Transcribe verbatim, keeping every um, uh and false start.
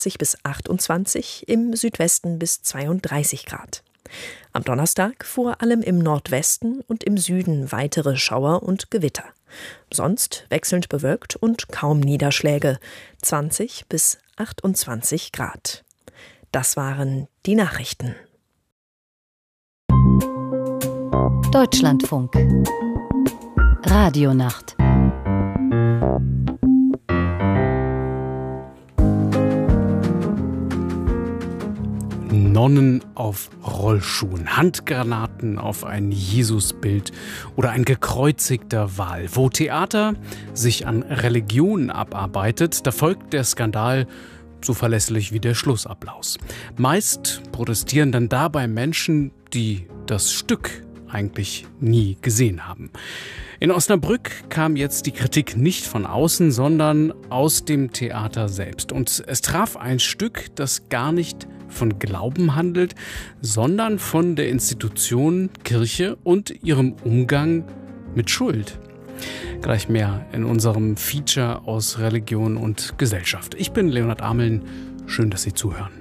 bis achtundzwanzig, im Südwesten bis zweiunddreißig Grad. Am Donnerstag vor allem im Nordwesten und im Süden weitere Schauer und Gewitter. Sonst wechselnd bewölkt und kaum Niederschläge, zwanzig bis achtundzwanzig Grad. Das waren die Nachrichten. Deutschlandfunk Radionacht. Nonnen auf Rollschuhen, Handgranaten auf ein Jesusbild oder ein gekreuzigter Wal. Wo Theater sich an Religion abarbeitet, da folgt der Skandal so verlässlich wie der Schlussapplaus. Meist protestieren dann dabei Menschen, die das Stück eigentlich nie gesehen haben. In Osnabrück kam jetzt die Kritik nicht von außen, sondern aus dem Theater selbst. Und es traf ein Stück, das gar nicht von Glauben handelt, sondern von der Institution Kirche und ihrem Umgang mit Schuld. Gleich mehr in unserem Feature aus Religion und Gesellschaft. Ich bin Leonhard Ameln. Schön, dass Sie zuhören.